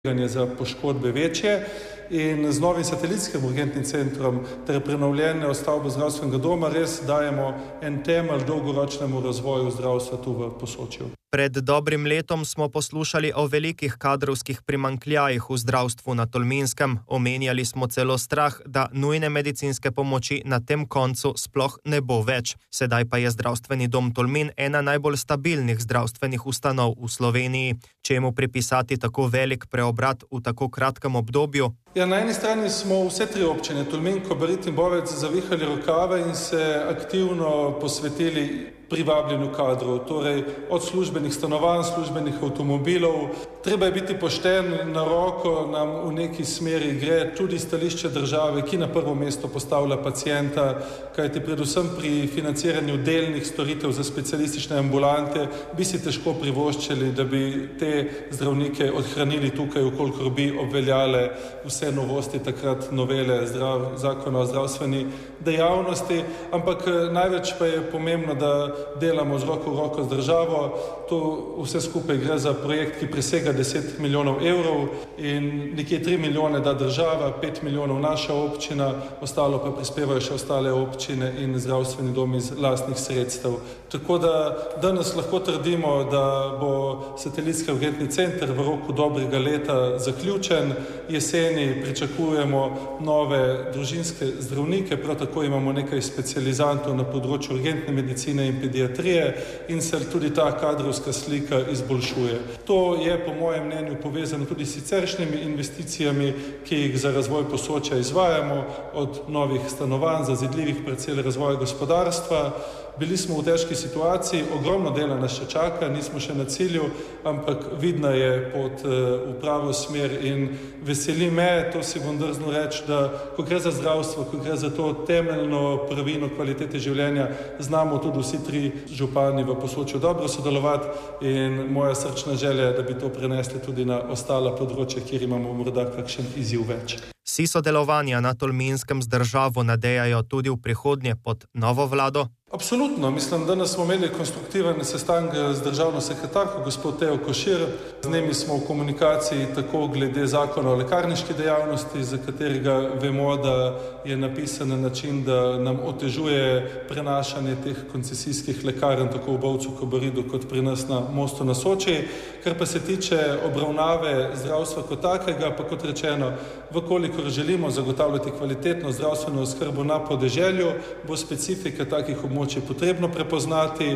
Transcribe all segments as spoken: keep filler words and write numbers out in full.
za poškodbe večje in z novim satelitskim urgentnim centrom ter prenovljene stavbe zdravstvenega doma res dajemo en temelj dolgoročnemu razvoju zdravstva tu v Posočju. Pred dobrim letom smo poslušali o velikih kadrovskih primanjkljajih v zdravstvu na Tolminskem. Omenjali smo celo strah, da nujne medicinske pomoči na tem koncu sploh ne bo več. Sedaj pa je zdravstveni dom Tolmin ena najbolj stabilnih zdravstvenih ustanov v Sloveniji. Čemu pripisati tako velik preobrat v tako kratkem obdobju? Ja, na eni strani smo vse tri občine, Tolmin, Kobarid in Bovec, zavihali rokave in se aktivno posvetili privabljenju kadrov, torej od službenih stanovanj, službenih avtomobilov. Treba je biti pošten, na roko nam v neki smeri gre tudi stališče države, ki na prvo mesto postavlja pacienta, kajti predvsem pri financiranju delnih storitev za specialistične ambulante bi si težko privoščili, da bi te zdravnike odhranili tukaj, ukolikor bi obveljale vse novosti takrat novele zdrav, zakona o zdravstveni dejavnosti, ampak največ pa je pomembno, da delamo z roko v roko z državo. To vse skupaj gre za projekt, ki presega deset milijonov evrov in nekje tri milijone da država, pet milijonov naša občina, ostalo pa prispevajo še ostale občine in zdravstveni dom iz lastnih sredstev. Tako da danes lahko trdimo, da bo satelitski urgentni center v roku dobrega leta zaključen. Jeseni pričakujemo nove družinske zdravnike, prav tako imamo nekaj specializantov na področju urgentne medicine in pediatrije in se tudi ta kadrovska slika izboljšuje. To je po mojem mnenju povezano tudi s siceršnjimi investicijami, ki jih za razvoj Posočja izvajamo, od novih stanovanj, zazidljivih parcel, razvoja gospodarstva. Bili smo v težki situaciji, ogromno dela nas še čaka, nismo še na cilju, ampak vidna je pot v pravo smer in veseli me, to si bom drznil reči, da ko gre za zdravstvo, ko gre za to temeljno prvino kvalitete življenja, znamo tudi vsi tri župani v Posočju dobro sodelovati in moja srčna želja je, da bi to prenesli tudi na ostala področja, kjer imamo morda kakšen izziv več. Si sodelovanja na Tolminskem z državo nadejajo tudi v prihodnje pod novo vlado? Absolutno. Mislim, danes smo imeli konstruktiven sestanek z državno sekretarko, gospod Tejo Košir. Z njimi smo v komunikaciji tako glede zakona o lekarniški dejavnosti, za katerega vemo, da je napisan na način, da nam otežuje prenašanje teh koncesijskih lekarn tako v Bovcu, Kobaridu kot pri nas na Mostu na Soči. Kar pa se tiče obravnave zdravstva kot takega, pa kot rečeno, vkolikor želimo zagotavljati kvalitetno zdravstveno oskrbo na podeželju, bo specifika takih območij je potrebno prepoznati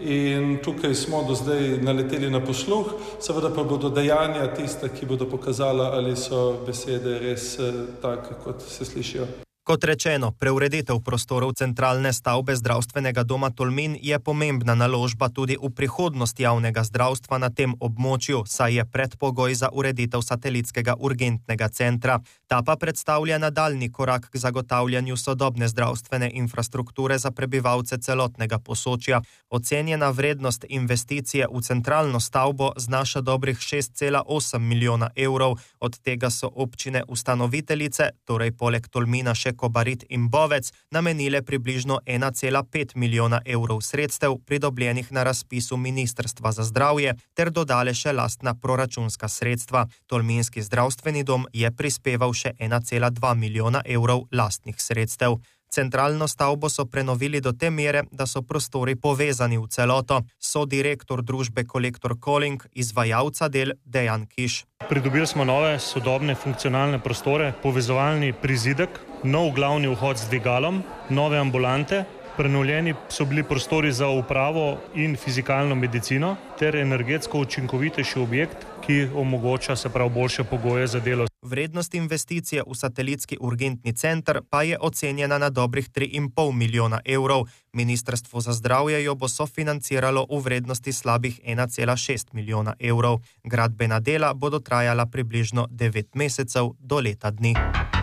in tukaj smo do zdaj naleteli na posluh, seveda pa bodo dejanja tista, ki bodo pokazala, ali so besede res take, kot se slišijo. Kot rečeno, preureditev prostorov centralne stavbe zdravstvenega doma Tolmin je pomembna naložba tudi v prihodnost javnega zdravstva na tem območju, saj je predpogoj za ureditev satelitskega urgentnega centra. Ta pa predstavlja nadaljnji korak k zagotavljanju sodobne zdravstvene infrastrukture za prebivalce celotnega Posočja. Ocenjena vrednost investicije v centralno stavbo znaša dobrih šest cela osem milijona evrov, od tega so občine ustanoviteljice, torej poleg Tolmina še Kobarid in Bovec, namenile približno ena cela pet milijona evrov sredstev, pridobljenih na razpisu Ministrstva za zdravje, ter dodale še lastna proračunska sredstva. Tolminski zdravstveni dom je prispeval še ena cela dva milijona evrov lastnih sredstev. Centralno stavbo so prenovili do te mere, da so prostori povezani v celoto. So direktor družbe Kolektor Calling, izvajalca del Dejan Kiš. Pridobili smo nove, sodobne, funkcionalne prostore, povezovalni prizidek, nov glavni vhod z dvigalom, nove ambulante, prenovljeni so bili prostori za upravo in fizikalno medicino ter energetsko učinkovitejši objekt, ki omogoča se prav boljše pogoje za delo. Vrednost investicije v satelitski urgentni center pa je ocenjena na dobrih tri in pol milijona evrov. Ministrstvo za zdravje jo bo sofinanciralo v vrednosti slabih ena cela šest milijona evrov. Gradbena dela bodo trajala približno devet mesecev do leta dni.